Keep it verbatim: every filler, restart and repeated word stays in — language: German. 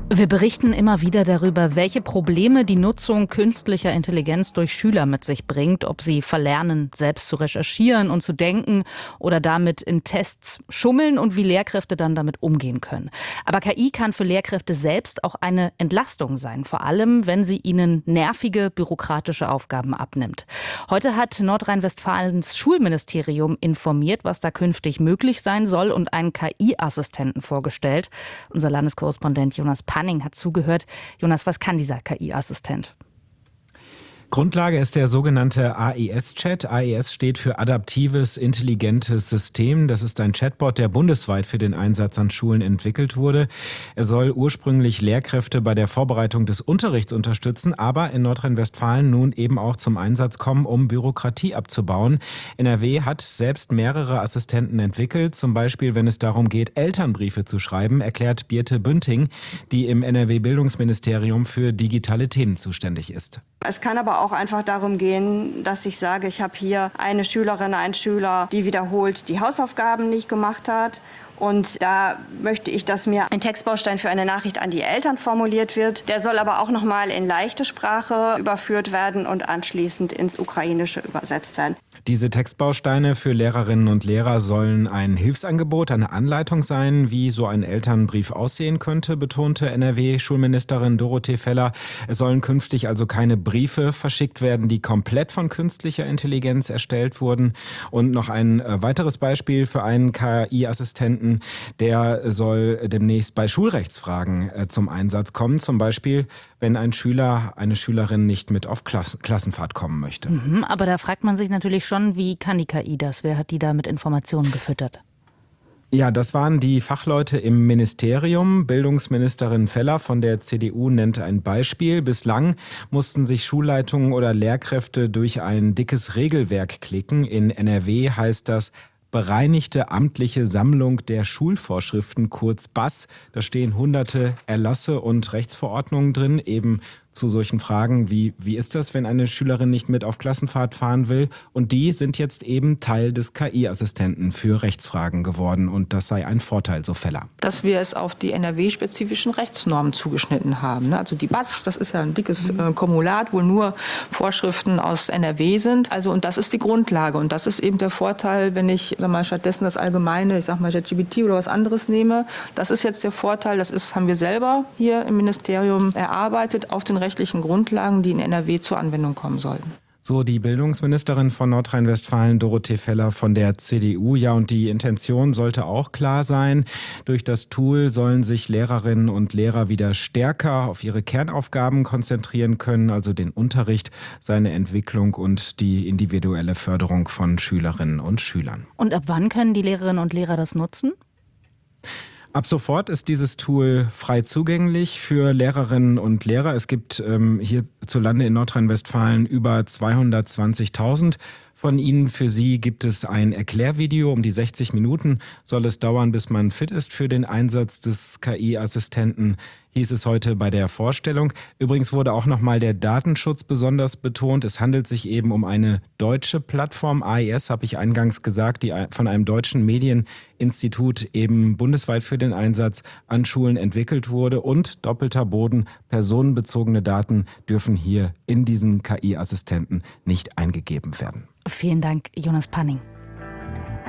Wir berichten immer wieder darüber, welche Probleme die Nutzung künstlicher Intelligenz durch Schüler mit sich bringt, ob sie verlernen, selbst zu recherchieren und zu denken oder damit in Tests schummeln und wie Lehrkräfte dann damit umgehen können. Aber K I kann für Lehrkräfte selbst auch eine Entlastung sein, vor allem wenn sie ihnen nervige bürokratische Aufgaben abnimmt. Heute hat Nordrhein-Westfalens Schulministerium informiert, was da künftig möglich sein soll und einen K I-Assistenten vorgestellt. Unser Landeskorrespondent Jonas Panning hat zugehört. Jonas, was kann dieser K I-Assistent? Grundlage ist der sogenannte A E S-Chat. A E S steht für Adaptives Intelligentes System. Das ist ein Chatbot, der bundesweit für den Einsatz an Schulen entwickelt wurde. Er soll ursprünglich Lehrkräfte bei der Vorbereitung des Unterrichts unterstützen, aber in Nordrhein-Westfalen nun eben auch zum Einsatz kommen, um Bürokratie abzubauen. N R W hat selbst mehrere Assistenten entwickelt, zum Beispiel wenn es darum geht, Elternbriefe zu schreiben, erklärt Birte Bünting, die im N R W-Bildungsministerium für digitale Themen zuständig ist. Es kann aber auch einfach darum gehen, dass ich sage, ich habe hier eine Schülerin, einen Schüler, die wiederholt die Hausaufgaben nicht gemacht hat. Und da möchte ich, dass mir ein Textbaustein für eine Nachricht an die Eltern formuliert wird. Der soll aber auch noch mal in leichte Sprache überführt werden und anschließend ins Ukrainische übersetzt werden. Diese Textbausteine für Lehrerinnen und Lehrer sollen ein Hilfsangebot, eine Anleitung sein, wie so ein Elternbrief aussehen könnte, betonte N R W-Schulministerin Dorothee Feller. Es sollen künftig also keine Briefe verschickt werden, die komplett von künstlicher Intelligenz erstellt wurden. Und noch ein weiteres Beispiel für einen K I-Assistenten. Der soll demnächst bei Schulrechtsfragen äh, zum Einsatz kommen. Zum Beispiel, wenn ein Schüler, eine Schülerin nicht mit auf Klass- Klassenfahrt kommen möchte. Mhm, aber da fragt man sich natürlich schon, wie kann die K I das? Wer hat die da mit Informationen gefüttert? Ja, das waren die Fachleute im Ministerium. Bildungsministerin Feller von der C D U nennt ein Beispiel. Bislang mussten sich Schulleitungen oder Lehrkräfte durch ein dickes Regelwerk klicken. In N R W heißt das bereinigte amtliche Sammlung der Schulvorschriften, kurz B A S. Da stehen hunderte Erlasse und Rechtsverordnungen drin, eben zu solchen Fragen wie, wie ist das, wenn eine Schülerin nicht mit auf Klassenfahrt fahren will? Und die sind jetzt eben Teil des K I-Assistenten für Rechtsfragen geworden. Und das sei ein Vorteil, so Feller. Dass wir es auf die N R W-spezifischen Rechtsnormen zugeschnitten haben. Also die B A S, das ist ja ein dickes äh, Kumulat, wo nur Vorschriften aus N R W sind. Also und das ist die Grundlage. Und das ist eben der Vorteil, wenn ich sag mal, stattdessen das Allgemeine, ich sag mal ChatGPT oder was anderes nehme. Das ist jetzt der Vorteil, das ist, haben wir selber hier im Ministerium erarbeitet auf den rechtlichen Grundlagen, die in N R W zur Anwendung kommen sollten. So die Bildungsministerin von Nordrhein-Westfalen, Dorothee Feller von der C D U. Ja, und die Intention sollte auch klar sein. Durch das Tool sollen sich Lehrerinnen und Lehrer wieder stärker auf ihre Kernaufgaben konzentrieren können, also den Unterricht, seine Entwicklung und die individuelle Förderung von Schülerinnen und Schülern. Und ab wann können die Lehrerinnen und Lehrer das nutzen? Ab sofort ist dieses Tool frei zugänglich für Lehrerinnen und Lehrer. Es gibt ähm, hierzulande in Nordrhein-Westfalen über zweihundertzwanzigtausend. Von ihnen, für sie gibt es ein Erklärvideo. Um die sechzig Minuten soll es dauern, bis man fit ist für den Einsatz des K I-Assistenten, hieß es heute bei der Vorstellung. Übrigens wurde auch nochmal der Datenschutz besonders betont. Es handelt sich eben um eine deutsche Plattform. A E S, habe ich eingangs gesagt, die von einem deutschen Medieninstitut eben bundesweit für den Einsatz an Schulen entwickelt wurde. Und doppelter Boden, personenbezogene Daten dürfen hier in diesen K I-Assistenten nicht eingegeben werden. Vielen Dank, Jonas Panning.